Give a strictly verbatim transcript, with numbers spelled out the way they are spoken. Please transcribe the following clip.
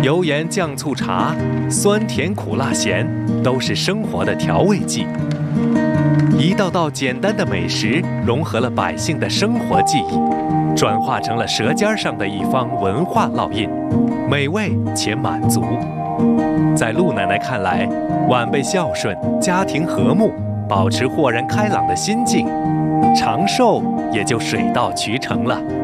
油盐酱醋茶，酸甜苦辣咸，都是生活的调味剂。一道道简单的美食，融合了百姓的生活记忆，转化成了舌尖上的一方文化烙印，美味且满足。在陆奶奶看来，晚辈孝顺，家庭和睦，保持豁然开朗的心境，长寿也就水到渠成了。